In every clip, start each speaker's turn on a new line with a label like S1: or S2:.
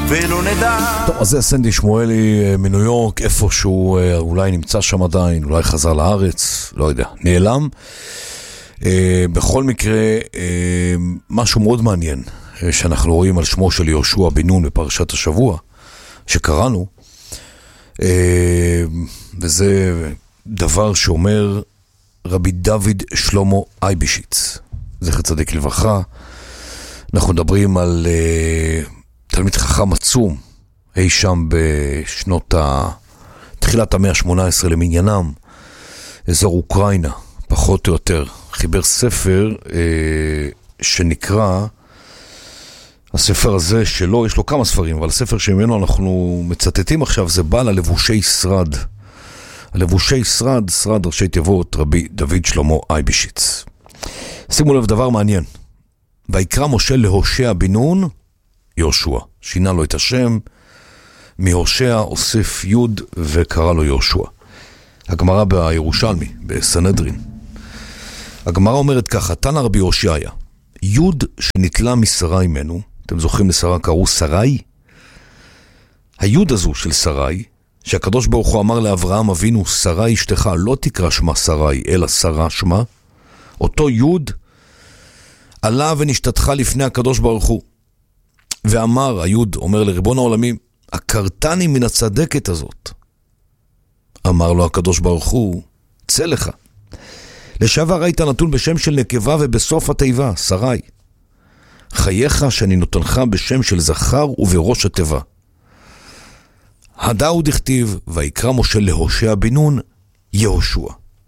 S1: ולא נדע.
S2: טוב, אז זה סנדי שמואלי מניו יורק, איפשהו, אולי נמצא שם עדיין, אולי חזר לארץ, לא יודע, נעלם. בכל מקרה, משהו מאוד מעניין, שאנחנו רואים על שמו של יהושע בן נון בפרשת השבוע, שקראנו, וזה דבר שאומר רבי דוד שלמה אייבשיץ, זכר צדיק לברכה. אנחנו מדברים על תלמיד חכם עצום, אי שם בשנות תחילת המאה ה-18 למניינם, אזור אוקראינה, פחות או יותר. חיבר ספר שנקרא, הספר הזה שלו, יש לו כמה ספרים, אבל הספר שממנו אנחנו מצטטים עכשיו, זה בעל הלבושי שרד. הלבושי שרד, שרד ראשי תיבות, רבי דוד שלמה אייבשיץ. שימו לב דבר מעניין. ויקרא משה להושע בן נון, יהושע. שינה לו את השם, מהושע אוסף יוד וקרא לו יהושע. הגמרא בירושלמי, בסנהדרין. הגמרא אומרת ככה, תנא רבי הושעיה, יוד שנטלה משרה ממנו, אתם זוכרים לשרה קראו שרי? היוד הזו של שרי, שהקדוש ברוך הוא אמר לאברהם אבינו, שרי אשתך, לא תקרא שמה שרי, אלא שרה שמה, אותו יוד עלה ונשתתך לפני הקדוש ברוך הוא, ואמר, היוד אומר לריבון העולמים, הכרתני מן הצדקת הזאת. אמר לו הקדוש ברוך הוא, צא לך. לשעבר היית נתון בשם של נקבה ובסוף התיבה, שרי. חייך שאני נותנך בשם של זכר ובראש התיבה. הדאו דכתיב, ויקרא משה להושע בן נון, יהושע.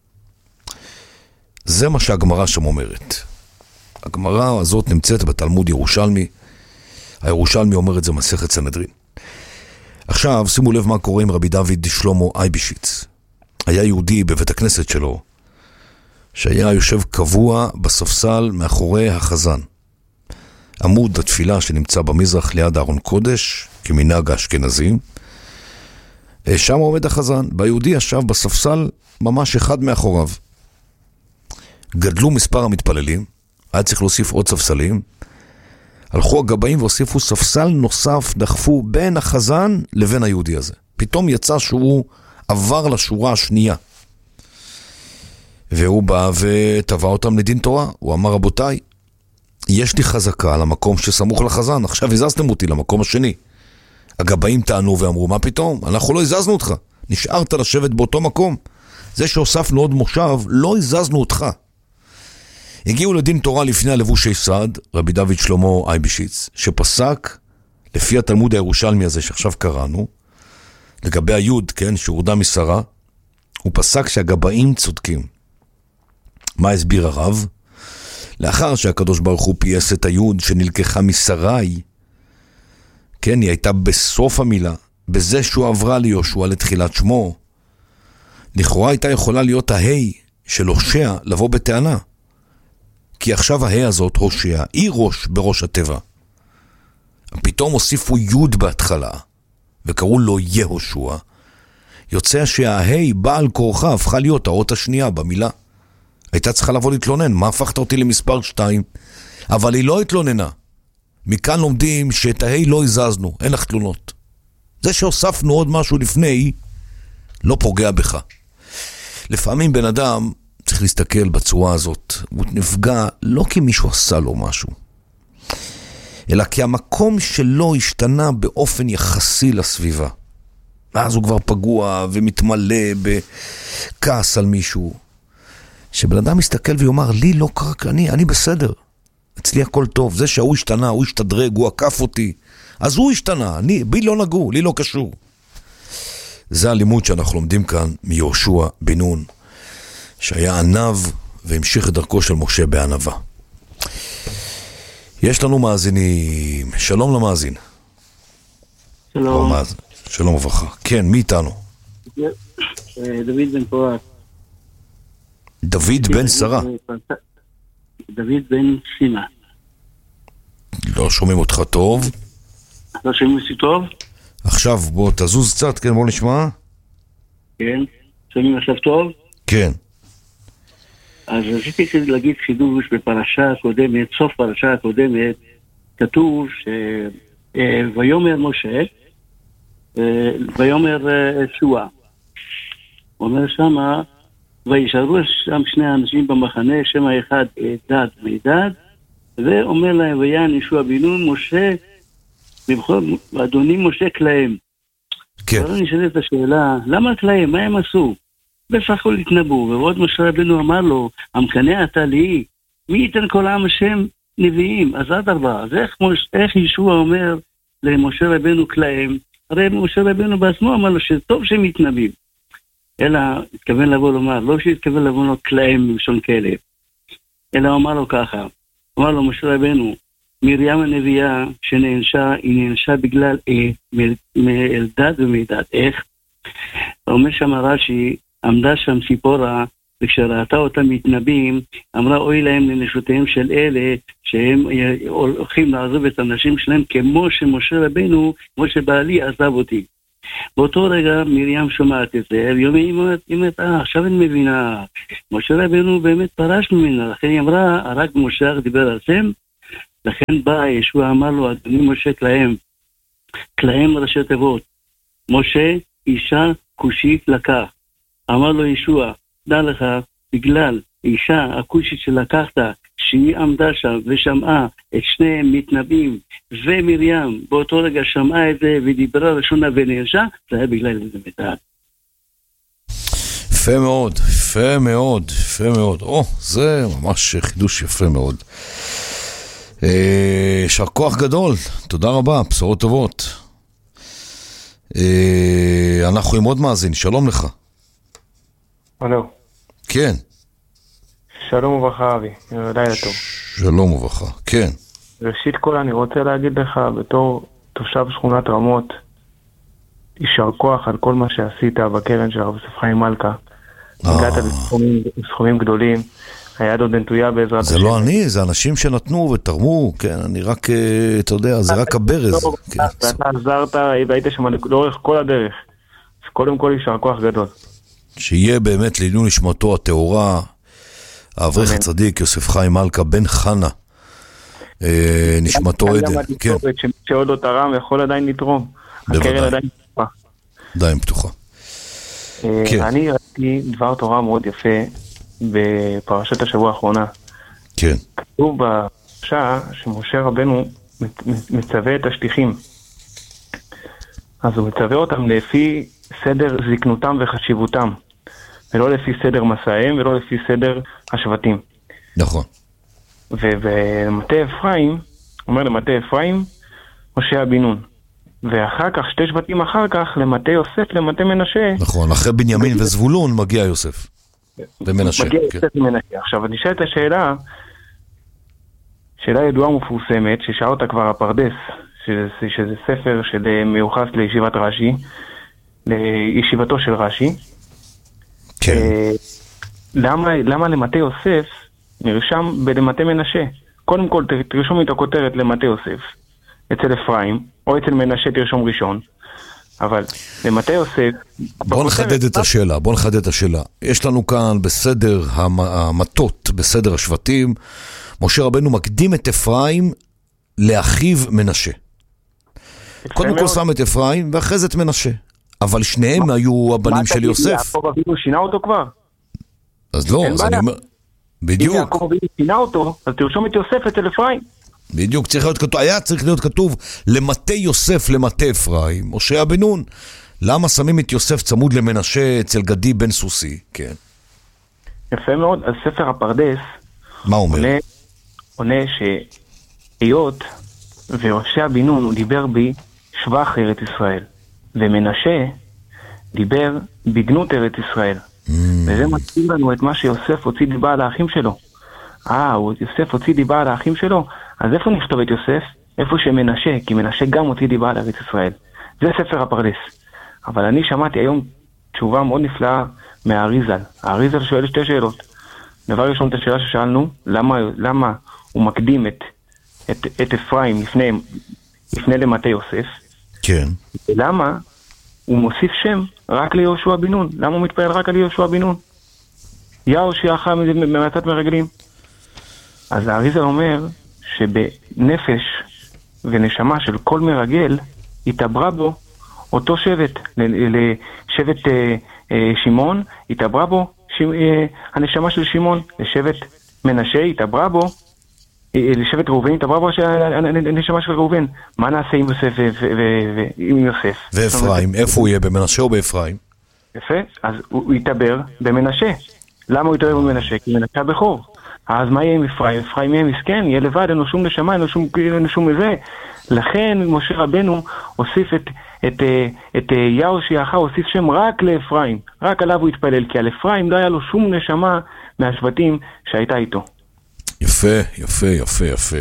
S2: זה מה שהגמרא שם אומרת. הגמרא הזאת נמצאת בתלמוד ירושלמי. הירושלמי אומר את זה מסכת סנהדרין. עכשיו שימו לב מה קורה עם רבי דוד שלמה אייבשיץ. היה יהודי בבית הכנסת שלו, שהיה יושב קבוע בספסל מאחורי החזן. עמוד התפילה שנמצא במזרח ליד ארון קודש, כמנהג האשכנזים. שם עומד החזן. ביהודי ישב בספסל ממש אחד מאחוריו. גדלו מספר המתפללים, היה צריך להוסיף עוד ספסלים. הלכו הגבאים והוסיפו ספסל נוסף, דחפו בין החזן לבין היהודי הזה. פתאום יצא שהוא עבר לשורה השנייה. והוא בא וטבע אותם לדין תורה. הוא אמר, רבותיי, יש לי חזקה על המקום שסמוך לחזן, עכשיו הזזתם אותי למקום השני. הגבאים טענו ואמרו, מה פתאום? אנחנו לא הזזנו אותך. נשארת לשבת באותו מקום. זה שהוספנו עוד מושב, לא הזזנו אותך. הגיעו לדין תורה לפני הלבושי שרד, רבי דוד שלמה אייבשיץ, שפסק, לפי התלמוד הירושלמי הזה שעכשיו קראנו, לגבי היוד, כן, שהורדה משרה, הוא פסק שהגבאים צודקים. מה הסביר הרב? לאחר שהקדוש ברוך הוא פייס את היוד שנלקחה משרי, כן, היא הייתה בסוף המילה, בזה שהוא עברה ליהושע לתחילת שמו, לכאורה הייתה יכולה להיות ההי של הושע לבוא בטענה. כי עכשיו ההי הזאת, הושע, היא ראש בראש התיבה. פתאום הוסיפו יוד בהתחלה, וקראו לו יהושע. יוצא שההי בעל כורחה הפכה להיות האות השנייה במילה. הייתה צריכה לבוא להתלונן, מה הפכת אותי למספר 2? אבל היא לא התלוננה. מכאן לומדים שאת ההי לא הזזנו, אין לך תלונות. זה שהוספנו עוד משהו לפני, לא פוגע בך. לפעמים בן אדם צריך להסתכל בצורה הזאת, הוא נפגע לא כי מישהו עשה לו משהו, אלא כי המקום שלו השתנה באופן יחסי לסביבה. ואז הוא כבר פגוע ומתמלא בכעס על מישהו. שבן אדם מסתכל ויאמר, לי לא קרה, אני בסדר. אצלי הכל טוב. זה שהוא השתנה, הוא השתדרג, הוא עקף אותי. אז הוא השתנה, בי לא נגעו, לי לא קשור. זה הלימוד שאנחנו לומדים כאן מיהושע בן נון, שהיה ענב והמשיך את דרכו של משה בענבה. יש לנו מאזינים. שלום למאזין.
S3: שלום.
S2: שלום וברכה. כן, מי איתנו?
S3: דוד בן פורת.
S2: דוד בן שרה.
S3: דוד בן שימה.
S2: לא שומעים אותך טוב.
S3: לא שומעים אותי טוב?
S2: עכשיו בוא תזוז קצת, כן, בוא נשמע.
S3: כן, שומעים עכשיו טוב?
S2: כן.
S3: אז רציתי להגיד חידוש בפרשה הקודמת, סוף פרשה הקודמת, כתוב ויאמר משה, ויאמר ישוע. אומר שמה, וישארו שם שני אנשים במחנה, שם האחד דד מידד, ואומר להם, ויען ישוע בן נון, משה, אדוני משה כלהם.
S2: כן.
S3: אבל אני שואל את השאלה, למה כלהם? מה הם עשו? בסך הכל התנבאו, ועוד משה רבנו אמר לו, המקנא אתה לי, מי ייתן כל עם השם נביאים? אז אדרבה, אז איך ישוע אומר למשה רבנו כלהם? הרי משה רבנו בעצמו אמר לו שטוב שהם מתנבאים. אלא התכוון לבוא לומר, לא שהתכוון לבוא לו כלהם מלשון כלב, אלא אמר לו ככה, אמר לו משה רבנו, מרים הנביאה שנענשה, היא נענשה בגלל מאלדד ומידד. איך? אומר שם רש"י, עמדה שם ציפורה, וכשראתה אותם מתנבאים, אמרה אוי להם לנשותיהם של אלה, שהם הולכים לעזוב את הנשים שלהם, כמו שמשה רבנו, כמו שבעלי עזב אותי. באותו רגע מרים שומעת את זה, והיא אומרת, עכשיו אני מבינה, משה רבנו באמת פרש ממנה, לכן היא אמרה, רק משה דיבר על זה, לכן בא ישוע אמר לו, אדוני משה כלהם ראשי תיבות, משה אישה כושית לקח, אמר לו ישוע, דע לך, בגלל אישה הכושית שלקחת, שהיא עמדה שם ושמעה את שניהם מתנבאים, ומרים באותו רגע שמעה את זה ודיברה ראשונה ונענשה, זה היה בגלל זה מידע.
S2: יפה מאוד, יפה מאוד, יפה מאוד. זה ממש חידוש יפה מאוד. יישר כוח גדול, תודה רבה, בשורות טובות. אנחנו עם עוד מאזין, שלום לך.
S1: הלו.
S2: כן.
S1: שלום וברכה אבי, לילה טוב.
S2: שלום וברכה, כן.
S1: ראשית כל אני רוצה להגיד לך בתור תושב שכונת רמות, יישר כוח על כל מה שעשית בקרן של הרב יוסף חיים מלכה. הגעת לסכומים גדולים, היד עוד נטויה בעזרת
S2: זה לא אני, זה אנשים שנתנו ותרמו, כן, אני רק, אתה יודע, זה רק הברז.
S1: ואתה עזרת והיית שם לאורך כל הדרך. אז קודם כל יישר כוח גדול.
S2: שיהיה באמת לעילוי נשמתו התאורה, האברך הצדיק יוסף חיים מלכה בן חנה, נשמתו עדן. כן.
S1: שעוד לא תרם יכול עדיין לתרום. הקרן עדיין פתוחה.
S2: עדיין פתוחה.
S1: אני ראיתי דבר תורה מאוד יפה בפרשת השבוע האחרונה.
S2: כן.
S1: כתוב בפרשה שמשה רבנו מצווה את השליחים. אז הוא מצווה אותם לפי סדר זקנותם וחשיבותם, ולא לפי סדר מסעיהם ולא לפי סדר השבטים.
S2: נכון.
S1: ומטה אפרים, אומר למטה אפרים, משה בן נון. ואחר כך, שתי שבטים אחר כך, למטה יוסף, למטה מנשה.
S2: נכון, אחרי בנימין וזבולון מגיע יוסף. ומנשה.
S1: מגיע יוסף ומנשה. עכשיו, אני שואל את השאלה, שאלה ידועה ומפורסמת, ששאל אותה כבר הפרדס, שזה ספר מיוחס לישיבת רש"י, לישיבתו של רש"י.
S2: כן.
S1: למה למטה יוסף נרשם בלמטה מנשה? קודם כל תרשום את הכותרת למטה יוסף אצל אפרים, או אצל מנשה תרשום ראשון, אבל למטה יוסף...
S2: בוא נחדד את השאלה. יש לנו כאן בסדר המטות, בסדר השבטים, משה רבנו מקדים את אפרים לאחיו מנשה. קודם כל שם את אפרים ואחרי זה את מנשה. אבל שניהם היו הבנים של יוסף.
S1: יעקב אבינו שינה אותו כבר?
S2: אז לא, אז אני אומר... בדיוק.
S1: אם יעקב אבינו שינה אותו, אז תרשום את יוסף אצל אפרים.
S2: בדיוק, היה צריך להיות כתוב למטה יוסף למטה אפרים, משה בן נון. למה שמים את יוסף צמוד למנשה אצל גדי בן סוסי? כן.
S1: יפה מאוד, אז ספר הפרדס...
S2: מה אומר?
S1: עונה שהיות והושע בן נון הוא דיבר בי שבח ארץ ישראל, ומנשה דיבר בגנות ארץ ישראל. וזה מציג לנו את מה שיוסף הוציא דיבה על האחים שלו. יוסף הוציא דיבה על האחים שלו, אז איפה נכתוב את יוסף? איפה שמנשה, כי מנשה גם הוציא דיבה על ארץ ישראל. זה ספר הפרדס. אבל אני שמעתי היום תשובה מאוד נפלאה מהאריזל. האריזל שואל שתי שאלות. דבר ראשון, את השאלה ששאלנו, למה הוא מקדים את אפרים לפני למטה יוסף?
S2: כן.
S1: ולמה הוא מוסיף שם רק ליהושע בן נון? למה הוא מתפעל רק על יהושע בן נון? יהושע מעצת מרגלים. אז האריזל אומר שבנפש ונשמה של כל מרגל התעברה בו אותו שבט, לשבט שמעון התעברה בו הנשמה של שמעון, לשבט מנשה התעברה בו, לשבט ראובן התעברה בו הנשמה של ראובן. מה נעשה עם יוסף ועם יוסף?
S2: ואפרים, איפה הוא יהיה, במנשה או באפרים?
S1: יפה, אז הוא יתעבר במנשה. למה הוא יתעבר במנשה? כי מנשה בכור. אז מה יהיה עם אפרים? אפרים יהיה מסכן, יהיה לבד, אין לו שום נשמה, אין לו שום מזה. לכן משה רבנו הוסיף את יהושע, הוסיף שם רק לאפרים, רק עליו הוא התפלל, כי על אפרים לא היה לו שום נשמה מהשבטים שהייתה איתו.
S2: יפה, יפה, יפה, יפה.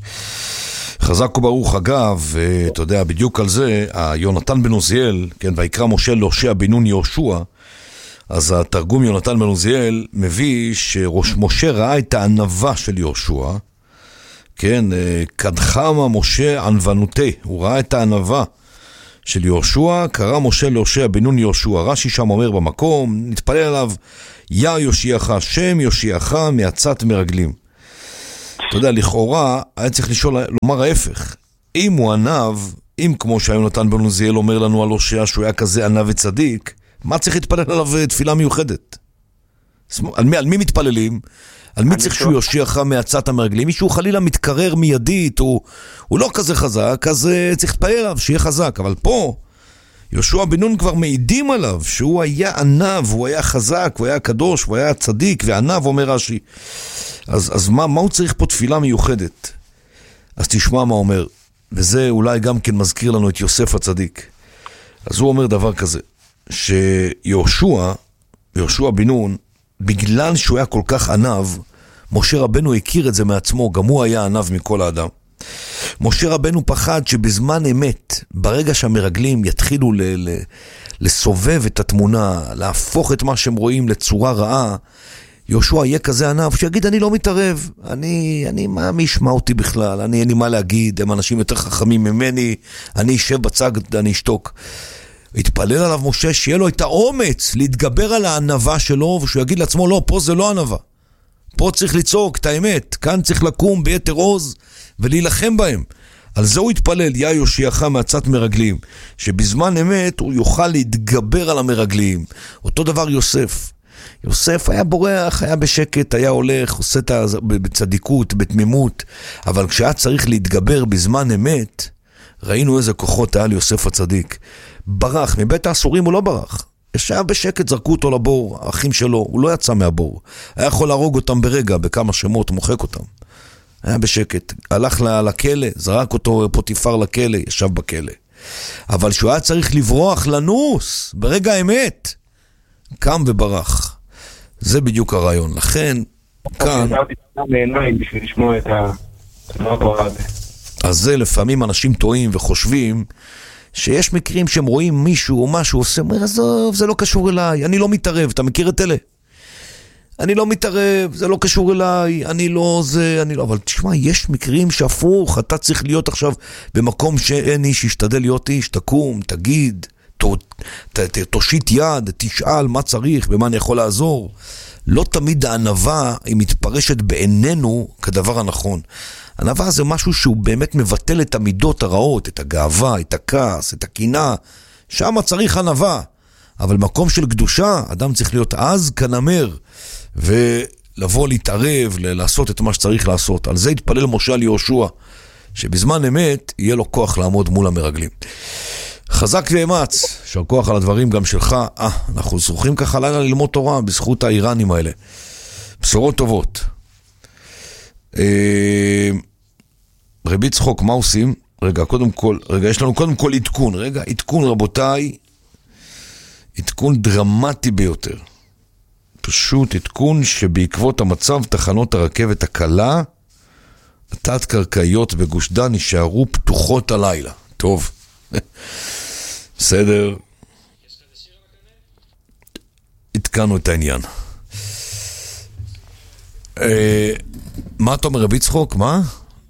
S2: חזק וברוך. אגב, אתה יודע, בדיוק על זה, יונתן בן עוזיאל, כן, ויקרא משה להושע בן נון יהושע, אז התרגום יונתן בן עוזיאל מביא שמשה ראה את הענווה של יהושע, כן, קדחמה משה ענוונותי, הוא ראה את הענווה של יהושע, קרא משה להושע בן נון יהושע. רש"י שם אומר במקום, נתפלל עליו, יא יושיעך, שם יושיעך מעצת מרגלים. אתה יודע, לכאורה היה צריך לומר ההפך. אם הוא ענב, אם כמו שיונתן בן עוזיאל אומר לנו על הושע שהוא היה כזה ענב וצדיק, מה צריך להתפלל עליו תפילה מיוחדת? על מי מתפללים? על מי צריך שהוא יושיעך מעצת המרגלים? מישהו חלילה מתקרר מיידית, הוא לא כזה חזק, אז צריך להתפלל עליו שיהיה חזק. אבל פה יהושע בן נון כבר מעידים עליו שהוא היה ענב, הוא היה חזק, הוא היה קדוש, הוא היה צדיק וענב, אומר רש"י. אז מה הוא צריך פה תפילה מיוחדת? אז תשמע מה אומר, וזה אולי גם כן מזכיר לנו את יוסף הצדיק. אז הוא אומר דבר כזה, שיהושע בן נון, בגלל שהוא היה כל כך ענב, משה רבנו הכיר את זה מעצמו, גם הוא היה ענב מכל האדם. משה רבנו פחד שבזמן אמת, ברגע שהמרגלים יתחילו לסובב את התמונה, להפוך את מה שהם רואים לצורה רעה, יהושע יהיה כזה ענב שיגיד אני לא מתערב, מי ישמע אותי בכלל, אין לי מה להגיד, הם אנשים יותר חכמים ממני, אני אשב בצד, אני אשתוק. התפלל עליו משה שיהיה לו את האומץ להתגבר על הענבה שלו, ושהוא יגיד לעצמו לא, פה זה לא ענבה, פה צריך לצעוק את האמת, כאן צריך לקום ביתר עוז ולהילחם בהם. על זה הוא התפלל, יא יושיעך מעצת מרגלים, שבזמן אמת הוא יוכל להתגבר על המרגלים. אותו דבר יוסף היה בורח, היה בשקט, היה הולך, עושה את זה בצדיקות, בתמימות, אבל כשהיה צריך להתגבר בזמן אמת, ראינו איזה כוחות היה ליוסף הצדיק. ברח, מבית האסורים הוא לא ברח. ישב בשקט, זרקו אותו לבור, האחים שלו, הוא לא יצא מהבור. היה יכול להרוג אותם ברגע, בכמה שמות, מוחק אותם. היה בשקט, הלך לכלא, זרק אותו פוטיפר לכלא, ישב בכלא. אבל שהוא היה צריך לברוח, לנוס, ברגע האמת, קם וברח. זה בדיוק הרעיון. לכן, כאן...
S1: בשביל לשמוע את הדבר הזה.
S2: אז זה לפעמים אנשים טועים וחושבים שיש מקרים שהם רואים מישהו או משהו עושה, אומר, עזוב, זה לא קשור אליי, אני לא מתערב, אתה מכיר את אלה? אני לא מתערב, זה לא קשור אליי, אני לא זה, אני לא... אבל תשמע, יש מקרים שהפוך, אתה צריך להיות עכשיו במקום שאין איש, ישתדל להיות איש, תקום, תגיד, תושיט יד, תשאל מה צריך, במה אני יכול לעזור. לא תמיד הענבה היא מתפרשת בעינינו כדבר הנכון. הענבה זה משהו שהוא באמת מבטל את המידות הרעות, את הגאווה, את הכעס, את הקנאה. שם צריך ענבה. אבל מקום של קדושה, אדם צריך להיות אז כנמר, ולבוא להתערב, לעשות את מה שצריך לעשות. על זה התפלל משה על יהושע, שבזמן אמת יהיה לו כוח לעמוד מול המרגלים. חזק ואמץ, שר כוח על הדברים גם שלך. אנחנו זוכים ככה לילה ללמוד תורה בזכות האיראנים האלה. בשורות טובות. רבי צחוק, מה עושים? רגע, יש לנו קודם כל עדכון. עדכון רבותיי, עדכון דרמטי ביותר. פשוט עדכון שבעקבות המצב תחנות הרכבת הקלה, התת-קרקעיות בגוש דן נשארו פתוחות הלילה. טוב. בסדר. התקנו את העניין. מה אתה אומר רבי צחוק? מה?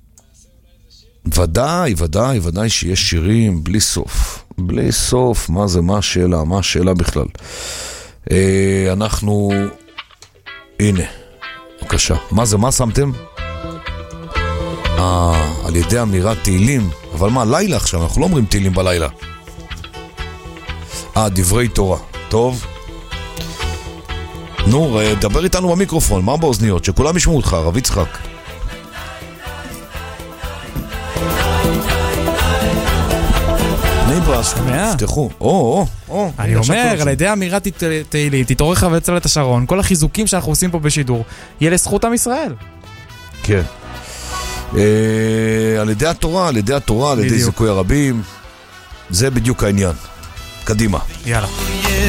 S2: ודאי שיש שירים בלי סוף. בלי סוף, מה זה, מה השאלה? מה השאלה בכלל? אנחנו... הנה, בבקשה. מה זה, מה שמתם? על ידי אמירת תהילים. אבל מה, לילה עכשיו? אנחנו לא אומרים תהילים בלילה. דברי תורה. טוב. נו, דבר איתנו במיקרופון, מה באוזניות? שכולם ישמעו אותך, רב יצחק. תפתחו.
S4: אני אומר, על ידי אמירת תהילים, תתעורר חבלי צללת השרון, כל החיזוקים שאנחנו עושים פה בשידור, יהיה לזכות עם ישראל.
S2: כן. על ידי התורה, על ידי זיכוי הרבים, זה בדיוק העניין. קדימה.
S4: יאללה.